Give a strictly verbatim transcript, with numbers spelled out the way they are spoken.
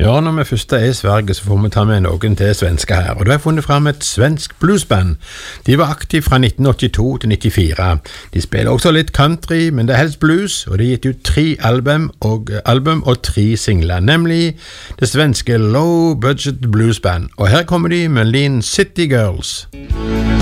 Ja, når vi først er i Sverige, så får vi ta med noen til svenske her. Og da har jeg funnet frem et svensk bluesband. De var aktive fra nitten åttito til nittifire. De spiller også litt country, men det er helst blues, og de har gitt ut tre album og, album og tre singler, nemlig det svenske Low Budget Bluesband. Og her kommer de med Lean City Girls.